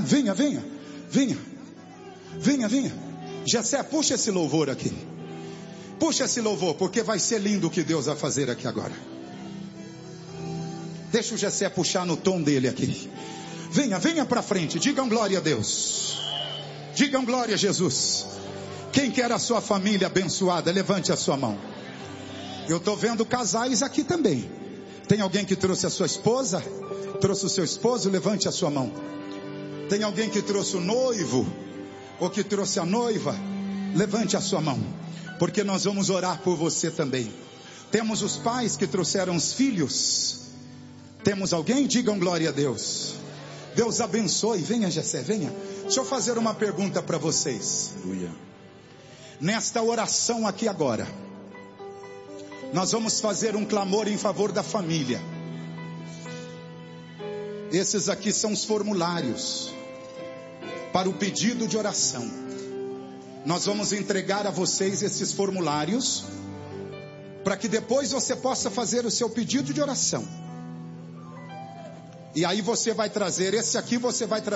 venha, venha, venha, venha, venha. Jessé, puxa esse louvor aqui. Puxa esse louvor, porque vai ser lindo o que Deus vai fazer aqui agora. Deixa o Jessé puxar no tom dele aqui. Venha, venha para frente, digam glória a Deus. Digam glória a Jesus. Quem quer a sua família abençoada, levante a sua mão. Eu estou vendo casais aqui também. Tem alguém que trouxe a sua esposa? Trouxe o seu esposo? Levante a sua mão. Tem alguém que trouxe o noivo? Ou que trouxe a noiva? Levante a sua mão, porque nós vamos orar por você também. Temos os pais que trouxeram os filhos. Temos alguém? Digam glória a Deus. Deus abençoe. Venha, Jessé, venha. Deixa eu fazer uma pergunta para vocês. Aleluia. Nesta oração aqui agora, nós vamos fazer um clamor em favor da família. Esses aqui são os formulários para o pedido de oração. Nós vamos entregar a vocês esses formulários, para que depois você possa fazer o seu pedido de oração. E aí você vai trazer, esse aqui você vai trazer